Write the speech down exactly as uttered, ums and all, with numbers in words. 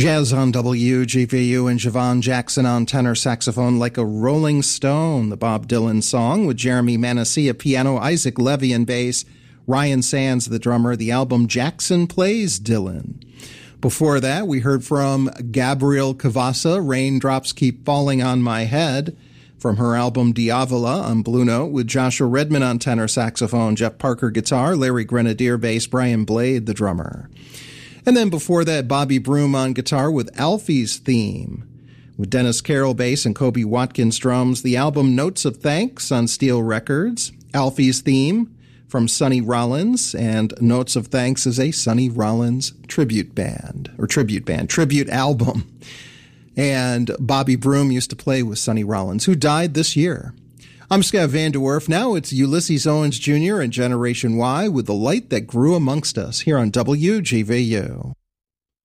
Jazz on W G V U and Javon Jackson on tenor saxophone, Like a Rolling Stone, the Bob Dylan song, with Jeremy Manasseh piano, Isaac Levy on bass, Ryan Sands the drummer, the album Jackson Plays Dylan. Before that, we heard from Gabriel Cavassa, Raindrops Keep Falling on My Head, from her album Diavola on Blue Note, with Joshua Redman on tenor saxophone, Jeff Parker guitar, Larry Grenadier bass, Brian Blade the drummer. And then before that, Bobby Broom on guitar with Alfie's Theme, with Dennis Carroll bass and Kobe Watkins drums, the album Notes of Thanks on Steel Records, Alfie's Theme from Sonny Rollins, and Notes of Thanks is a Sonny Rollins tribute band, or tribute band, tribute album. And Bobby Broom used to play with Sonny Rollins, who died this year. I'm Scott Van Der Werf. Now it's Ulysses Owens Junior and Generation Y with The Light That Grew Amongst Us here on W G V U.